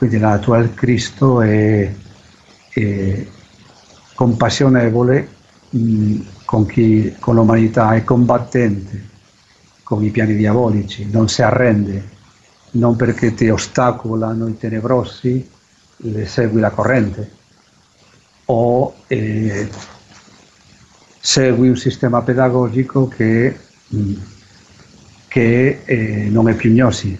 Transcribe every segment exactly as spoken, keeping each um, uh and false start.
Quindi la natura del Cristo è, è compassionevole mh, con, chi, con l'umanità, è combattente con i piani diabolici, non si arrende, non perché ti ostacolano i tenebrosi, le segui la corrente, o eh, segui un sistema pedagogico che, mh, che eh, non è più gnosi.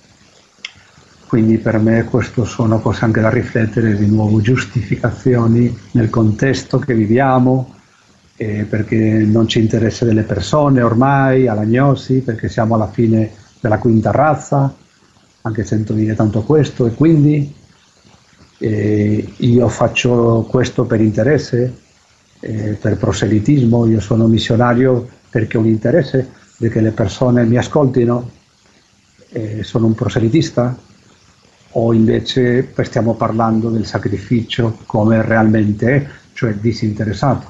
Quindi per me questo sono cose anche da riflettere, di nuovo giustificazioni nel contesto che viviamo, eh, perché non ci interessa delle persone ormai, alla gnosi, perché siamo alla fine della quinta razza, anche sento dire tanto questo, e quindi eh, io faccio questo per interesse, eh, per proselitismo, io sono missionario perché ho un interesse di che le persone mi ascoltino, eh, sono un proselitista, o invece stiamo parlando del sacrificio come realmente è, cioè disinteressato.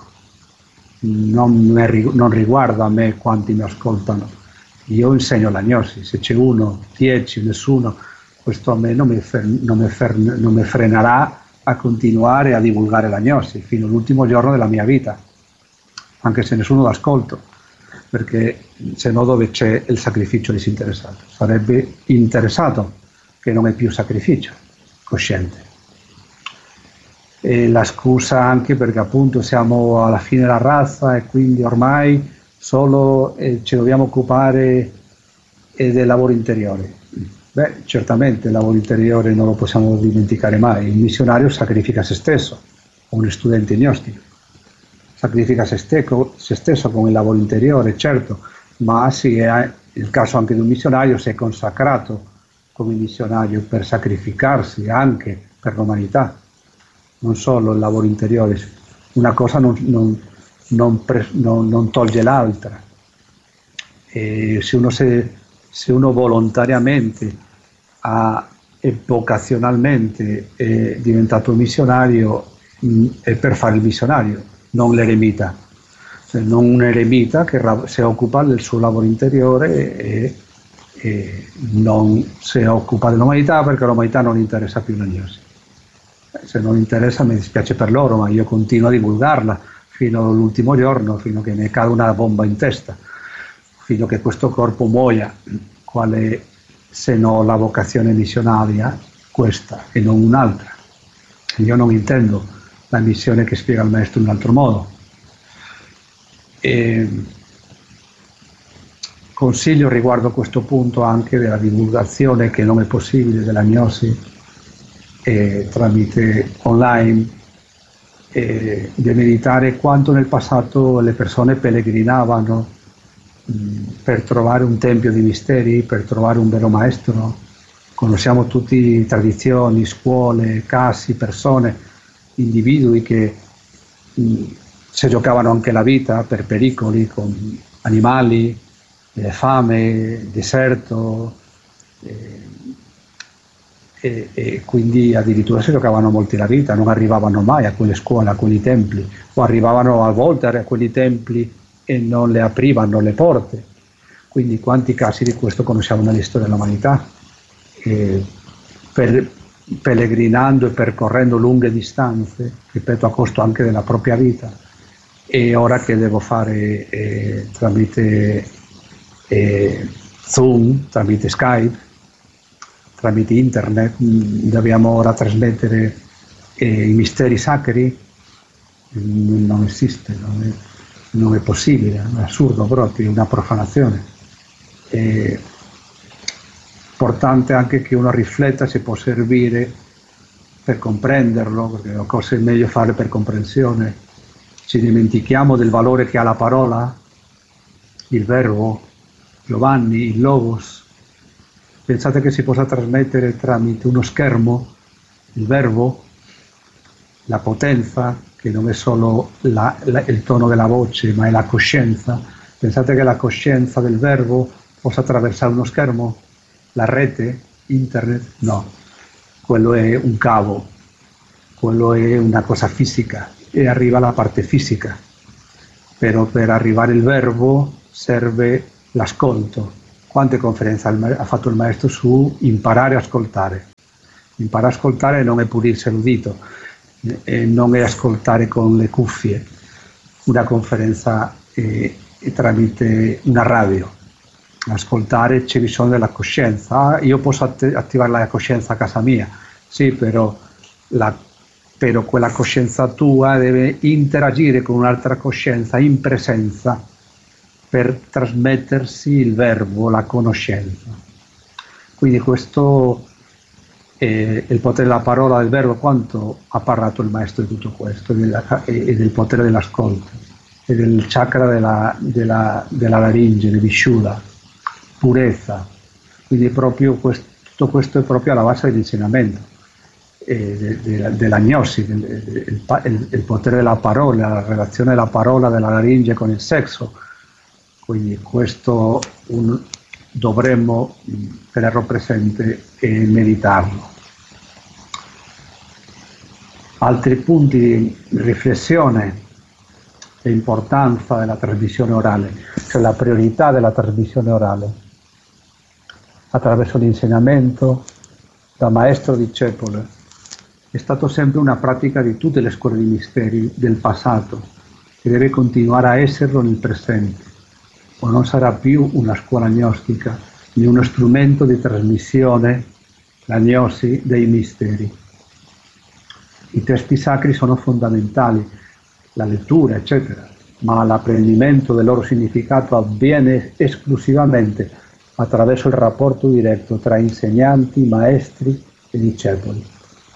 Non, non riguarda a me quanti mi ascoltano, io insegno la gnosi, se c'è uno, dieci, nessuno, questo a me non mi, fer, non, mi fer, non mi frenerà a continuare a divulgare la gnosi fino all'ultimo giorno della mia vita, anche se nessuno l'ascolto, perché se no dove c'è il sacrificio disinteressato? Sarebbe interessato, che non è più sacrificio cosciente. E la scusa anche perché appunto siamo alla fine della razza e quindi ormai solo eh, ci dobbiamo occupare eh, del lavoro interiore. Beh, certamente il lavoro interiore non lo possiamo dimenticare mai. Il missionario sacrifica se stesso, un studente gnostico sacrifica se, steco, se stesso con il lavoro interiore, certo, ma sì, è il caso anche di un missionario, si è consacrato come missionario per sacrificarsi anche per l'umanità, non solo il lavoro interiore, una cosa non, non, non, pre, non, non toglie l'altra. E se uno, se, se uno volontariamente ha, e vocazionalmente è diventato missionario, mh, è per fare il missionario, non l'eremita, cioè non un eremita che si occupa del suo lavoro interiore e, e non si occupa dell'umanità perché l'umanità non interessa più la gnosi. Se non interessa mi dispiace per loro, ma io continuo a divulgarla fino all'ultimo giorno, fino a che mi cade una bomba in testa, fino a che questo corpo muoia, quale se no la vocazione missionaria, questa e non un'altra. Io non intendo la missione che spiega il maestro in un altro modo. E consiglio riguardo a questo punto anche della divulgazione, che non è possibile, della gnosi eh, tramite online, eh, di meditare quanto nel passato le persone pellegrinavano mh, per trovare un tempio di misteri, per trovare un vero maestro. Conosciamo tutti tradizioni, scuole, casi, persone, individui che mh, si giocavano anche la vita per pericoli con animali, eh, fame, deserto, eh, e, e quindi addirittura si giocavano molti la vita, non arrivavano mai a quelle scuole, a quei templi, o arrivavano a volte a quei templi e non le aprivano le porte. Quindi quanti casi di questo conosciamo nella storia dell'umanità, eh, per, pellegrinando e percorrendo lunghe distanze, ripeto, a costo anche della propria vita. E ora che devo fare eh, tramite eh, Zoom, tramite Skype, tramite internet, mh, dobbiamo ora trasmettere eh, i misteri sacri, mh, non esiste, non è, non è possibile, è assurdo proprio, è una profanazione. È importante anche che uno rifletta se può servire per comprenderlo, perché le cose è meglio fare per comprensione. Ci dimentichiamo del valore che ha la parola, il verbo, Giovanni, il logos. Pensate che si possa trasmettere tramite uno schermo il verbo, la potenza, che non è solo la, la, il tono della voce, ma è la coscienza. Pensate che la coscienza del verbo possa attraversare uno schermo, la rete, internet? No, quello è un cavo, quello è una cosa fisica. E arriva la parte fisica, però per arrivare il verbo serve l'ascolto. Quante conferenze ha fatto il maestro su imparare a ascoltare? Imparare a ascoltare non è pulirsi l'udito, e non è ascoltare con le cuffie una conferenza eh, tramite una radio. Ascoltare c'è bisogno della coscienza. Ah, io posso att- attivare la coscienza a casa mia, sì, però, la, però quella coscienza tua deve interagire con un'altra coscienza in presenza per trasmettersi il verbo, la conoscenza. Quindi questo è il potere della parola, del verbo. Quanto ha parlato il maestro di tutto questo, e, della, e del potere dell'ascolto, e del chakra della, della, della laringe, del vishuddha, purezza. Quindi proprio questo, tutto questo è proprio alla base dell'insegnamento, eh, de, de, dell'agnosi, del, del, il, il potere della parola, la relazione della parola della laringe con il sesso. Quindi questo un, dovremmo tenerlo presente e meditarlo. Altri punti di riflessione: l'importanza della trasmissione orale, cioè la priorità della trasmissione orale attraverso l'insegnamento da maestro discepolo. È stato sempre una pratica di tutte le scuole di misteri del passato e deve continuare a esserlo nel presente, o non sarà più una scuola gnostica, né uno strumento di trasmissione, la gnosi dei misteri. I testi sacri sono fondamentali, la lettura, eccetera, ma l'apprendimento del loro significato avviene esclusivamente attraverso il rapporto diretto tra insegnanti, maestri e discepoli.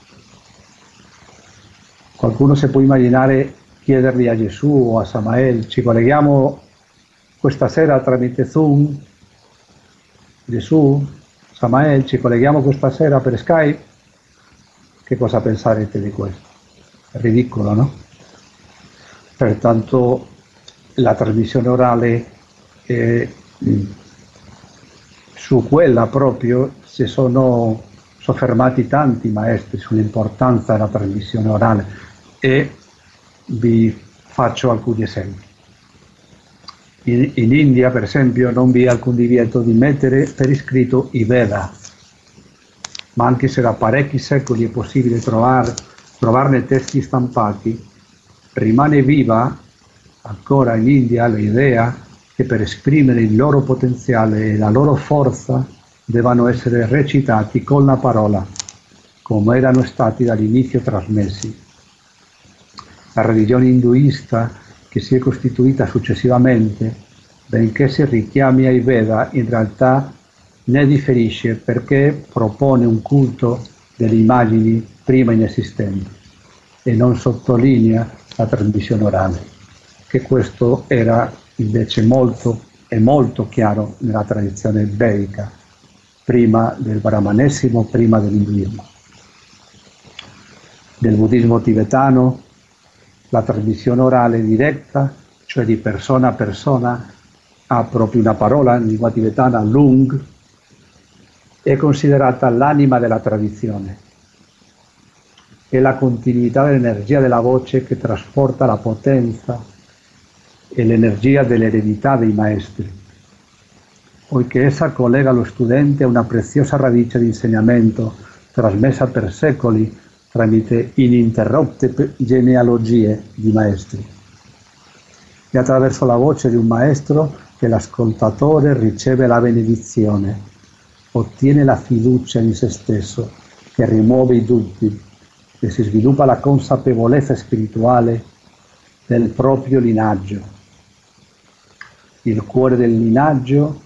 Qualcuno si può immaginare chiedergli a Gesù o a Samael: ci colleghiamo questa sera tramite Zoom? Gesù, Samael, ci colleghiamo questa sera per Skype? Che cosa pensarete di questo? È ridicolo, no? Pertanto la trasmissione orale è, su quella proprio si sono soffermati tanti maestri sull'importanza della trasmissione orale, e vi faccio alcuni esempi. In, in India, per esempio, non vi è alcun divieto di mettere per iscritto i Veda, ma anche se da parecchi secoli è possibile trovare, trovarne testi stampati, rimane viva ancora in India l'idea che per esprimere il loro potenziale e la loro forza devono essere recitati con la parola, come erano stati dall'inizio trasmessi. La religione induista, che si è costituita successivamente, benché si richiami ai Veda, in realtà ne differisce perché propone un culto delle immagini prima inesistenti e non sottolinea la trasmissione orale, che questo era invece molto e molto chiaro nella tradizione vedica, prima del brahmanesimo, prima dell'induismo. Nel buddismo tibetano la trasmissione orale diretta, cioè di persona a persona, ha proprio una parola in lingua tibetana, lung, è considerata l'anima della tradizione. È la continuità dell'energia della voce che trasporta la potenza e l'energia dell'eredità dei maestri, poiché essa collega lo studente a una preziosa radice di insegnamento trasmessa per secoli tramite ininterrotte genealogie di maestri. È attraverso la voce di un maestro che l'ascoltatore riceve la benedizione, ottiene la fiducia in se stesso, che rimuove i dubbi, e si sviluppa la consapevolezza spirituale del proprio linaggio. Il cuore del linaggio,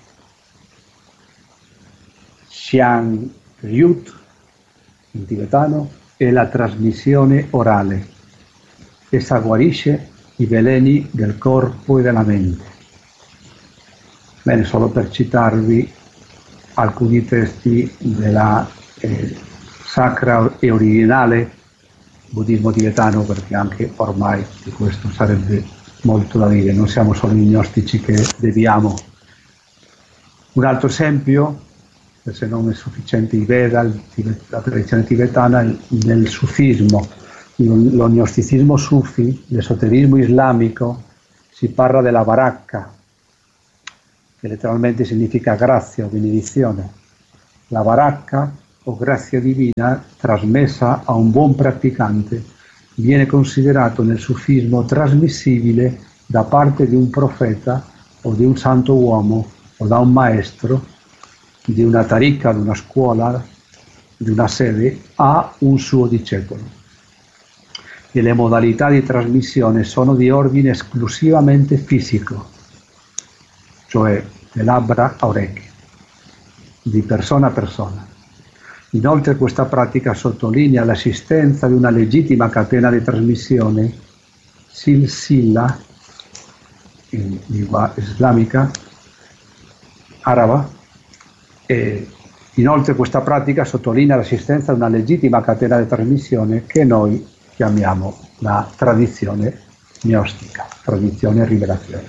Xiang Ryut, in tibetano, è la trasmissione orale. Essa guarisce i veleni del corpo e della mente. Bene, solo per citarvi alcuni testi della eh, sacra e originale buddismo tibetano, perché anche ormai di questo sarebbe molto da dire, non siamo solo gli gnostici che deviamo. Un altro esempio, se non è sufficiente i Veda, la tradizione tibetana, nel sufismo, lo gnosticismo sufi, l'esoterismo islamico, si parla della baracca, che letteralmente significa grazia o benedizione. La baracca o grazia divina trasmessa a un buon praticante viene considerato nel sufismo trasmissibile da parte di un profeta o di un santo uomo o da un maestro di una taricca, di una scuola, di una sede a un suo discepolo. E le modalità di trasmissione sono di ordine esclusivamente fisico, cioè le labbra a orecchie, di persona a persona. Inoltre questa pratica sottolinea l'esistenza di una legittima catena di trasmissione, silsila, in lingua islamica, araba, e inoltre questa pratica sottolinea l'esistenza di una legittima catena di trasmissione che noi chiamiamo la tradizione gnostica, tradizione rivelazione.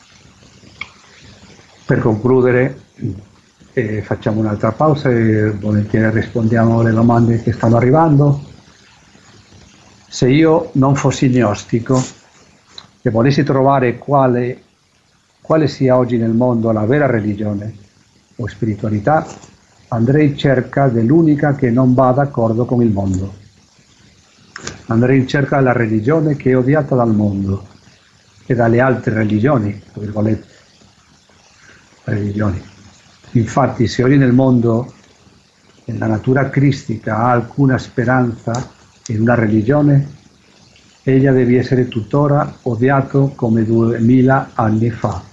Per concludere, eh, facciamo un'altra pausa e volentieri rispondiamo alle domande che stanno arrivando. Se io non fossi gnostico e volessi trovare quale, quale sia oggi nel mondo la vera religione o spiritualità, andrei in cerca dell'unica che non va d'accordo con il mondo. Andrei in cerca della religione che è odiata dal mondo e dalle altre religioni, tra virgolette, religioni. Infatti, se oggi nel mondo, nella natura cristica, ha alcuna speranza in una religione, ella deve essere tuttora odiato come duemila anni fa.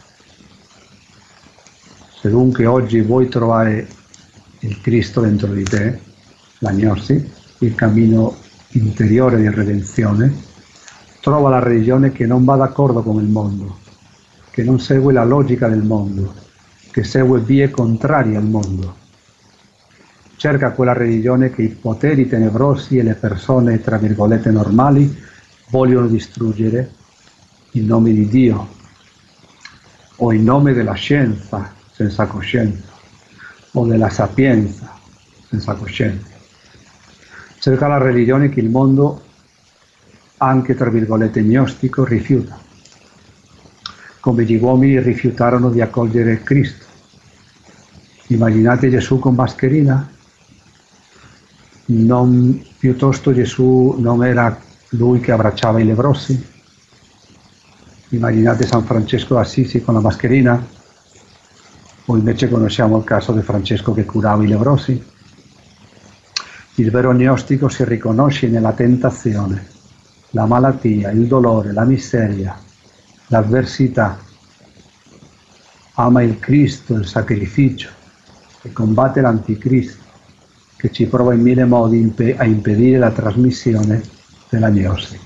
Se dunque oggi vuoi trovare il Cristo dentro di te, la gnosi, il cammino interiore di redenzione, trova la religione che non va d'accordo con il mondo, che non segue la logica del mondo, che segue vie contrarie al mondo. Cerca quella religione che i poteri tenebrosi e le persone, tra virgolette, normali vogliono distruggere in nome di Dio o in nome della scienza senza coscienza o della sapienza senza coscienza. Cerca la religione che il mondo, anche tra virgolette gnostico, rifiuta, come gli uomini rifiutarono di accogliere Cristo. Immaginate Gesù con mascherina? Non, piuttosto Gesù non era lui che abbracciava i leprosi? Immaginate San Francesco d'Assisi con la mascherina? O invece conosciamo il caso di Francesco che curava i leprosi? Il vero gnostico si riconosce nella tentazione, la malattia, il dolore, la miseria, l'avversità. Ama il Cristo, il sacrificio, e combatte l'anticristo, che ci prova in mille modi a impedire la trasmissione della gnosi.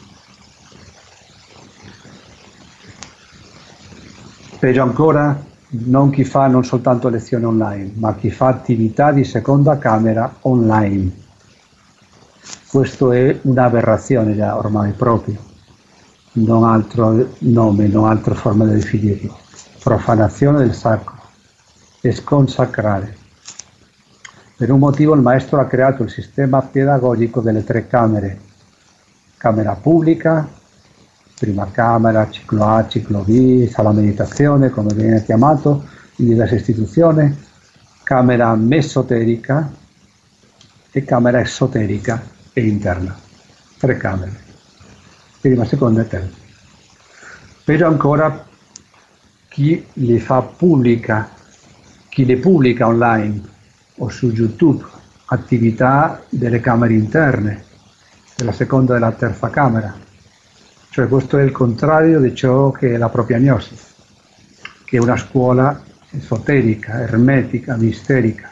Peggio ancora, non chi fa non soltanto lezioni online, ma chi fa attività di seconda camera online. Questo è un'aberrazione già ormai proprio, non altro nome, non altra forma di definirlo. Profanazione del sacro e sconsacrare. Per un motivo il maestro ha creato il sistema pedagogico delle tre camere: camera pubblica, prima camera, ciclo A, ciclo B, sala meditazione, come viene chiamato in diverse istituzioni, camera mesoterica e camera esoterica e interna. Tre camere, prima, seconda e terza. Però ancora chi li fa pubblica, chi le pubblica online o su YouTube, attività delle camere interne, della seconda e della terza camera. Cioè questo è il contrario di ciò che è la propria gnosi, che è una scuola esoterica, ermetica, misterica.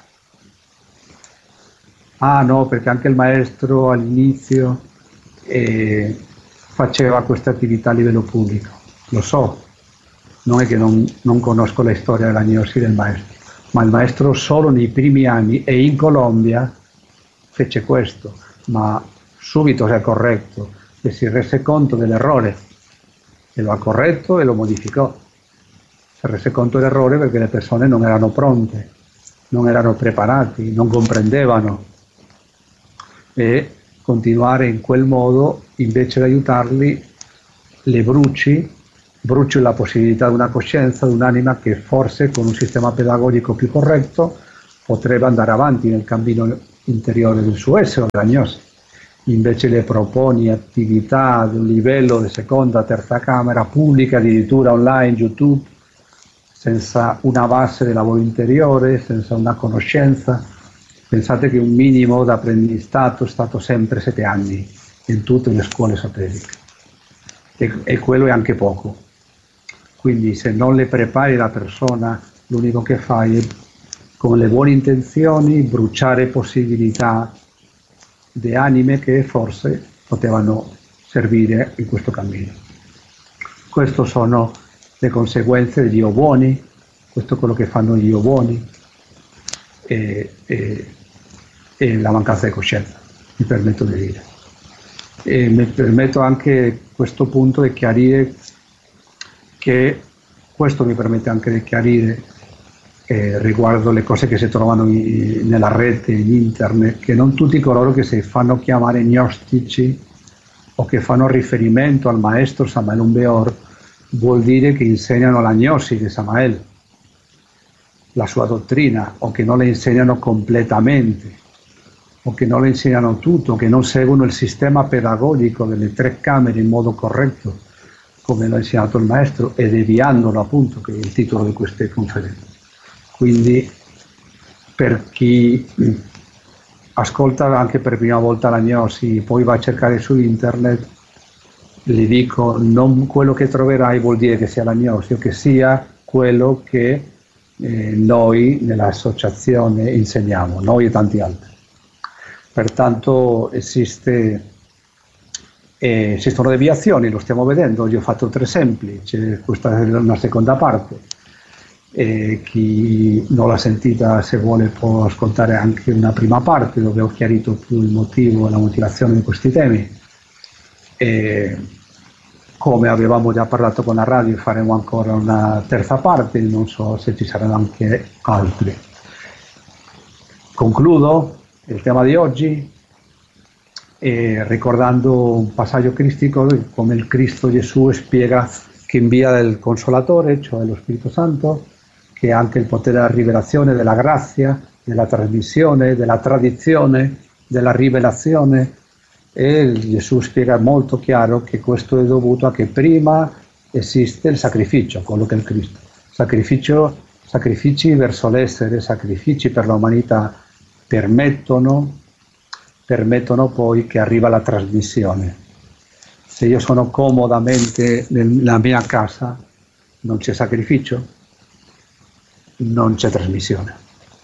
Ah no, perché anche il maestro all'inizio eh, faceva questa attività a livello pubblico. Lo so, non è che non, non conosco la storia della gnosi del maestro, ma il maestro solo nei primi anni e in Colombia fece questo, ma subito si è corretto e si rese conto dell'errore e lo ha corretto e lo modificò. Si rese conto dell'errore perché le persone non erano pronte, non erano preparati, non comprendevano, e continuare in quel modo invece di aiutarli le bruci, bruci la possibilità di una coscienza, di un'anima che forse con un sistema pedagogico più corretto potrebbe andare avanti nel cammino interiore del suo essere, della gnosi. Invece le proponi attività di un livello di seconda, terza camera, pubblica addirittura online, YouTube, senza una base di lavoro interiore, senza una conoscenza. Pensate che un minimo di apprendistato è stato sempre sette anni in tutte le scuole esoteriche, e, e quello è anche poco. Quindi se non le prepari la persona, l'unico che fai è, con le buone intenzioni, bruciare possibilità di anime che forse potevano servire in questo cammino. Queste sono le conseguenze degli io buoni, questo è quello che fanno gli io buoni, e, e, e la mancanza di coscienza, mi permetto di dire. E mi permetto anche a questo punto di chiarire che questo mi permette anche di chiarire eh, riguardo le cose che si trovano in, nella rete, in internet, che non tutti coloro che si fanno chiamare gnostici o che fanno riferimento al maestro Samael Aun Weor vuol dire che insegnano la gnosi di Samael, la sua dottrina, o che non le insegnano completamente, o che non le insegnano tutto, o che non seguono il sistema pedagogico delle tre camere in modo corretto, come l'ha insegnato il maestro, e deviandolo, appunto, che è il titolo di queste conferenze. Quindi per chi ascolta anche per prima volta la gnosi, poi va a cercare su internet, gli dico, non quello che troverai vuol dire che sia la gnosi, o che sia quello che eh, noi nell'associazione insegniamo, noi e tanti altri. Pertanto esiste, eh, esistono deviazioni, lo stiamo vedendo. Oggi ho fatto tre esempi, c'è questa è una seconda parte, e chi non l'ha sentita, se vuole, può ascoltare anche una prima parte dove ho chiarito più il motivo e la motivazione di questi temi. E come avevamo già parlato con la radio, faremo ancora una terza parte, non so se ci saranno anche altri. Concludo il tema di oggi eh, ricordando un passaggio cristico, come il Cristo Gesù spiega che invia il Consolatore, cioè lo Spirito Santo, che ha anche il potere della rivelazione, della grazia, della trasmissione, della tradizione, della rivelazione, e Gesù spiega molto chiaro che questo è dovuto a che prima esiste il sacrificio, quello che è il Cristo, sacrificio, sacrifici verso l'essere, sacrifici per l'umanità, permettono, permettono poi che arriva la trasmissione. Se io sono comodamente nella mia casa, non c'è sacrificio, non c'è trasmissione.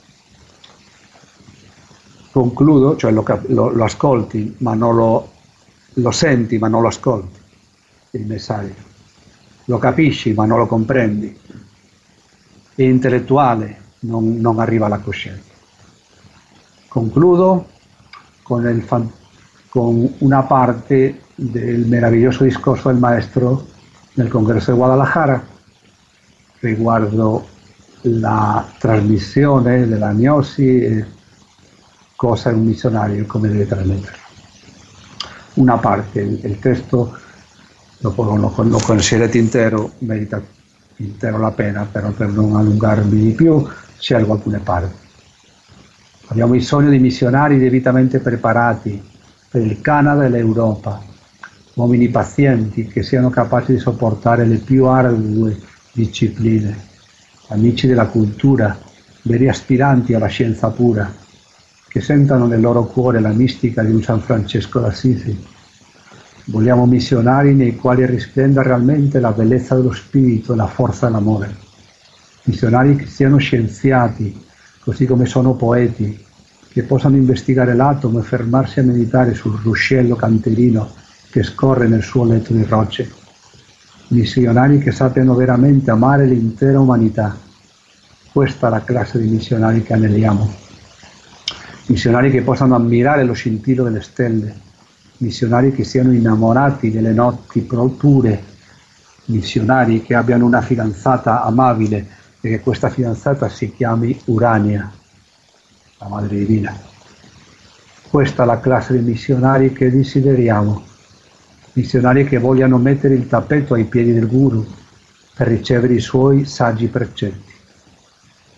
Concludo, cioè lo, lo, lo ascolti, ma non lo, lo senti, ma non lo ascolti, il messaggio. Lo capisci, ma non lo comprendi. È intellettuale, non, non arriva alla coscienza. Concludo con, il, con una parte del meraviglioso discorso del maestro nel congresso di Guadalajara riguardo la trasmissione della gnosi e cosa è un missionario e come deve trasmetterlo. Una parte, il, il testo dopo lo, lo conoscerete intero, merita intero la pena, però per non allungarmi di più scelgo alcune parti. Abbiamo bisogno di missionari debitamente preparati per il Canada e l'Europa, uomini pazienti che siano capaci di sopportare le più ardue discipline, amici della cultura, veri aspiranti alla scienza pura, che sentano nel loro cuore la mistica di un San Francesco d'Assisi. Vogliamo missionari nei quali risplenda realmente la bellezza dello spirito e la forza dell'amore. Missionari che siano scienziati, così come sono poeti, che possano investigare l'atomo e fermarsi a meditare sul ruscello canterino che scorre nel suo letto di rocce. Missionari che sappiano veramente amare l'intera umanità. Questa è la classe di missionari che aneliamo. Missionari che possano ammirare lo scintillo delle stelle. Missionari che siano innamorati delle notti pure. Missionari che abbiano una fidanzata amabile e che questa fidanzata si chiami Urania, la Madre Divina. Questa è la classe di missionari che desideriamo. Missionari che vogliano mettere il tappeto ai piedi del Guru per ricevere i suoi saggi precetti.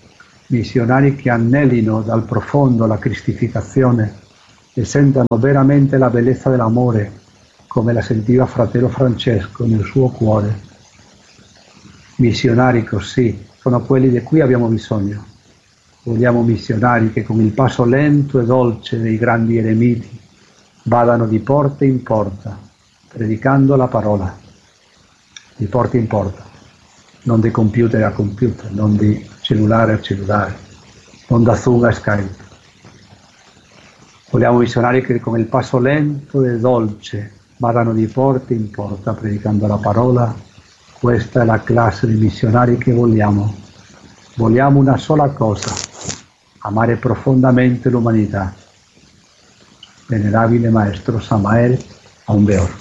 missionari che anelino dal profondo la cristificazione e sentano veramente la bellezza dell'amore, come la sentiva fratello Francesco nel suo cuore. Missionari così sono quelli di cui abbiamo bisogno. Vogliamo missionari che con il passo lento e dolce dei grandi eremiti vadano di porta in porta, predicando la parola, di porta in porta, non di computer a computer, non di cellulare a cellulare, non da Zoom a Skype. Vogliamo missionari che con il passo lento e dolce vadano di porta in porta, predicando la parola. Questa è la classe di missionari che vogliamo. Vogliamo una sola cosa: amare profondamente l'umanità. Venerabile Maestro Samael Aumbeor.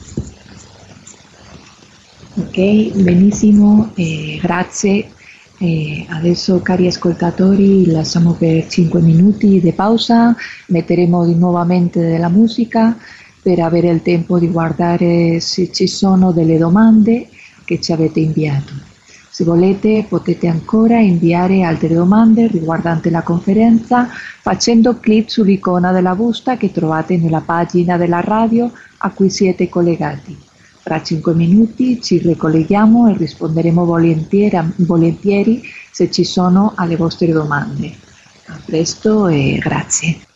Ok, benissimo, eh, grazie. Eh, adesso, cari ascoltatori, lasciamo per cinque minuti di pausa, metteremo di nuovamente della musica per avere il tempo di guardare se ci sono delle domande che ci avete inviato. Se volete potete ancora inviare altre domande riguardanti la conferenza facendo clic sull'icona della busta che trovate nella pagina della radio a cui siete collegati. Tra cinque minuti ci ricolleghiamo e risponderemo volentieri, volentieri se ci sono alle vostre domande. A presto e grazie.